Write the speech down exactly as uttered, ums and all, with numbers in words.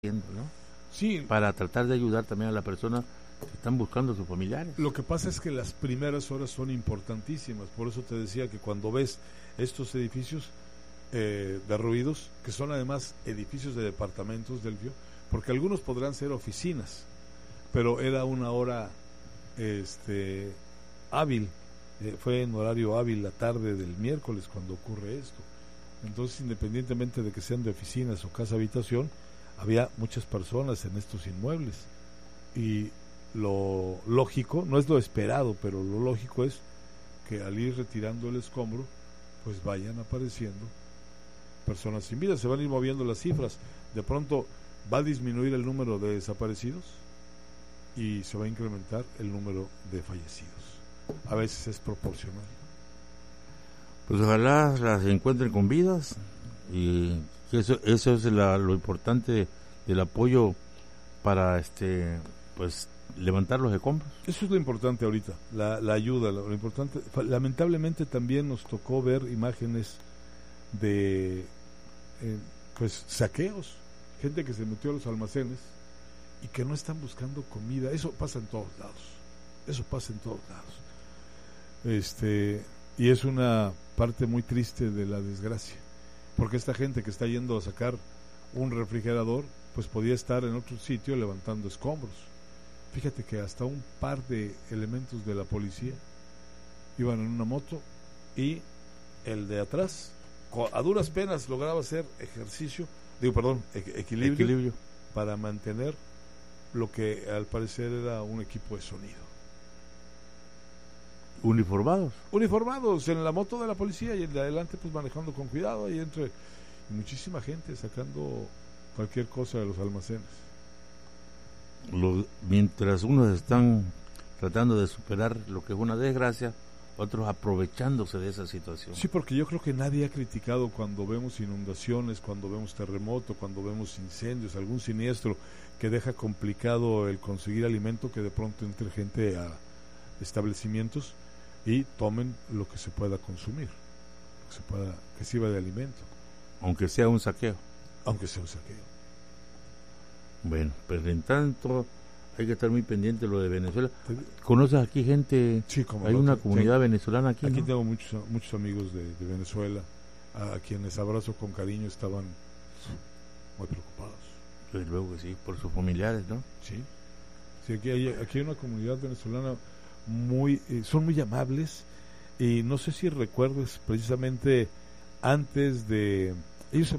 ¿no? Sí. Para tratar de ayudar también a la persona que están buscando a sus familiares. Lo que pasa es que las primeras horas son importantísimas, por eso te decía que cuando ves estos edificios eh, derruidos, que son además edificios de departamentos, Delfio, porque algunos podrán ser oficinas, pero era una hora este hábil, eh, fue en horario hábil la tarde del miércoles cuando ocurre esto. Entonces, independientemente de que sean de oficinas o casa habitación, había muchas personas en estos inmuebles y lo lógico, no es lo esperado, pero lo lógico es que al ir retirando el escombro, pues vayan apareciendo personas sin vida, se van a ir moviendo las cifras, de pronto va a disminuir el número de desaparecidos y se va a incrementar el número de fallecidos, a veces es proporcional. Pues ojalá las encuentren con vidas y eso eso es la, lo importante del apoyo para este pues levantar los escombros. Eso es lo importante ahorita, la, la ayuda, lo, lo importante. Lamentablemente también nos tocó ver imágenes de eh, pues saqueos, gente que se metió a los almacenes y que no están buscando comida. Eso pasa en todos lados, eso pasa en todos lados. Este y es una parte muy triste de la desgracia, porque esta gente que está yendo a sacar un refrigerador, pues podía estar en otro sitio levantando escombros. Fíjate que hasta un par de elementos de la policía iban en una moto y el de atrás a duras penas lograba hacer ejercicio, digo perdón, equilibrio, equilibrio para mantener lo que al parecer era un equipo de sonido. Uniformados. Uniformados en la moto de la policía y el de adelante pues manejando con cuidado y entre muchísima gente sacando cualquier cosa de los almacenes. Lo, mientras unos están tratando de superar lo que es una desgracia, otros aprovechándose de esa situación. Sí, porque yo creo que nadie ha criticado cuando vemos inundaciones, cuando vemos terremoto, cuando vemos incendios, algún siniestro que deja complicado el conseguir alimento, que de pronto entre gente a establecimientos y tomen lo que se pueda consumir, que se pueda, que sirva de alimento, aunque sea un saqueo. Aunque sea un saqueo. Bueno, pues en tanto hay que estar muy pendiente de lo de Venezuela. ¿Conoces aquí gente? Sí, como hay no, una te, comunidad tengo, venezolana aquí, Aquí ¿no? tengo muchos muchos amigos de, de Venezuela, a, a quienes abrazo con cariño, estaban muy preocupados. Desde luego que sí, por sus familiares, ¿no? Sí, sí aquí, hay, aquí hay una comunidad venezolana muy, eh, son muy amables y no sé si recuerdes precisamente antes de... Ellos